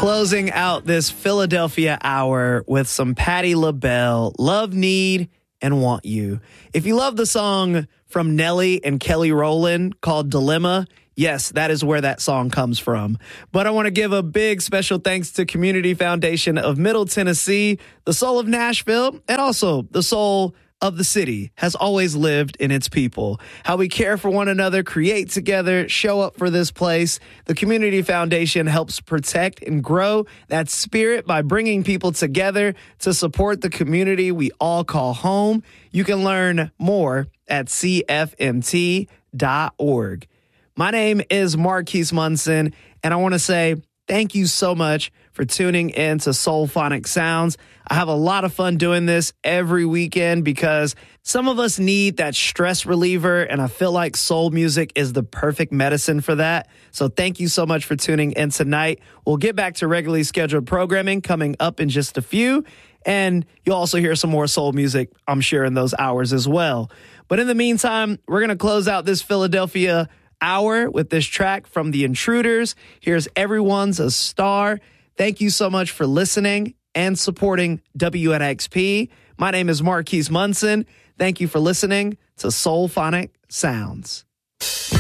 Closing out this Philadelphia hour with some Patti LaBelle, Love, Need, and Want You. If you love the song from Nelly and Kelly Rowland called Dilemma, yes, that is where that song comes from. But I want to give a big special thanks to Community Foundation of Middle Tennessee, the soul of Nashville, and also the soul of the city has always lived in its people. How we care for one another, create together, show up for this place. The Community Foundation helps protect and grow that spirit by bringing people together to support the community we all call home. You can learn more at cfmt.org. My name is Marquise Munson, and I want to say thank you so much for tuning in to Soulphonic Sounds. I have a lot of fun doing this every weekend because some of us need that stress reliever, and I feel like soul music is the perfect medicine for that. So thank you so much for tuning in tonight. We'll get back to regularly scheduled programming coming up in just a few, and you'll also hear some more soul music, I'm sure, in those hours as well. But in the meantime, we're going to close out this Philadelphia hour with this track from The Intruders. Here's Everyone's a Star. Thank you so much for listening and supporting WNXP. My name is Marquise Munson. Thank you for listening to Soulphonic Sounds.